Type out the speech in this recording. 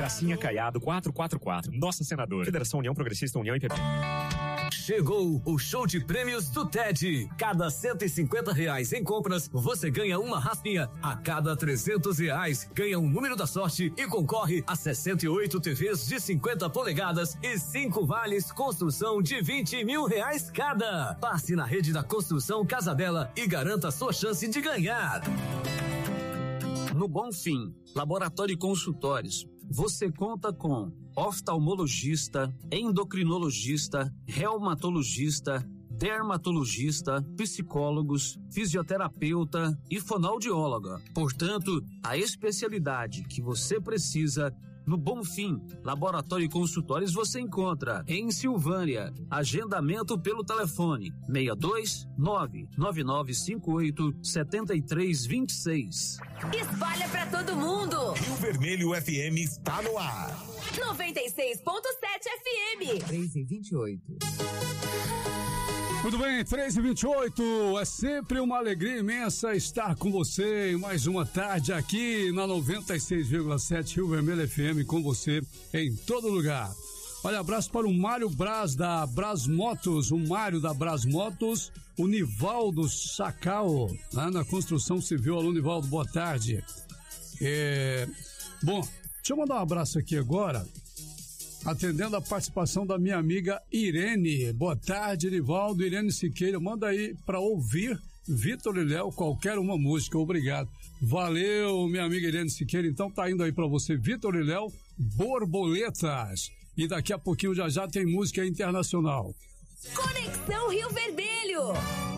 Pracinha Caiado 444. Nossa Senadora. Federação União Progressista União e PP. Chegou o show de prêmios do TED. Cada R$150 em compras, você ganha uma raspinha. A cada R$300, ganha um número da sorte e concorre a 68 TVs de 50 polegadas e 5 vales construção de R$20 mil cada. Passe na rede da Construção Casa Bela e garanta a sua chance de ganhar. No Bonfim, Laboratório e Consultórios, você conta com oftalmologista, endocrinologista, reumatologista, dermatologista, psicólogos, fisioterapeuta e fonoaudióloga. Portanto, a especialidade que você precisa no Bonfim, Laboratório e Consultórios você encontra em Silvânia. Agendamento pelo telefone 62999587326. Espalha pra todo mundo. Rio Vermelho FM está no ar. 96.7 FM. 3h28. Muito bem, 3h28, é sempre uma alegria imensa estar com você em mais uma tarde aqui na 96,7 Rio Vermelho FM, com você em todo lugar. Olha, abraço para o Mário Braz da Braz Motos, o Mário da Braz Motos, o Nivaldo Chacal, lá na Construção Civil. Alô, Nivaldo, boa tarde. Bom, deixa eu mandar um abraço aqui agora, atendendo a participação da minha amiga Irene. Boa tarde, Nivaldo. Irene Siqueira, manda aí para ouvir Vitor e Léo, qualquer uma música, obrigado. Valeu, minha amiga Irene Siqueira. Então tá indo aí para você, Vitor e Léo, Borboletas. E daqui a pouquinho já tem música internacional. Conexão Rio Vermelho.